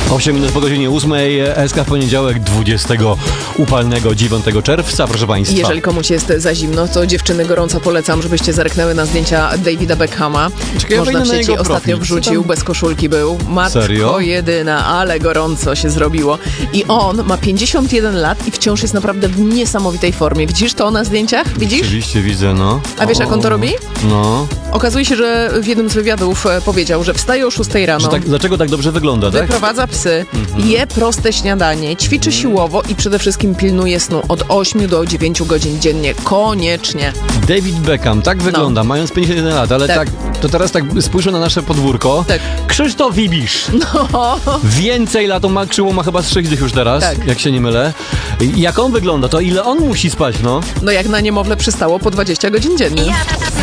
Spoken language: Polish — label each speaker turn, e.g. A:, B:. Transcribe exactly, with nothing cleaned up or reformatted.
A: osiem minut po godzinie ósmej, S K w poniedziałek dwudziestego upalnego dziewiątego czerwca, proszę Państwa.
B: Jeżeli komuś jest za zimno, to dziewczyny gorąco polecam, żebyście zerknęły na zdjęcia Davida Beckhama.
A: Czekaj, ja
B: Można w
A: wejdę na
B: sieci
A: jego
B: ostatnio
A: profil.
B: wrzucił, bez koszulki był. Matko
A: Serio?
B: jedyna, ale gorąco się zrobiło. I on ma pięćdziesiąt jeden lat i wciąż jest naprawdę w niesamowitej formie. Widzisz to na zdjęciach? Widzisz?
A: Oczywiście widzę, no.
B: A wiesz, jak on to robi?
A: No.
B: Okazuje się, że w jednym z wywiadów e, powiedział, że wstaje o szóstej rano.
A: Że tak, dlaczego tak dobrze wygląda, tak?
B: Wyprowadza psy, je proste śniadanie, ćwiczy siłowo i przede wszystkim pilnuje snu od ośmiu do dziewięciu godzin dziennie. Koniecznie.
A: David Beckham, tak wygląda, mając pięćdziesiąt jeden lat, ale tak.
B: Tak.
A: to teraz tak spójrzę na nasze podwórko.
B: Tak.
A: Krzysztof Ibisz.
B: No.
A: Więcej lat, on ma krzyło ma chyba z sześć dych już teraz,
B: Tak.
A: jak się nie mylę. Jak on wygląda, to ile on musi spać, no?
B: No jak na niemowlę przystało po dwadzieścia godzin dziennie.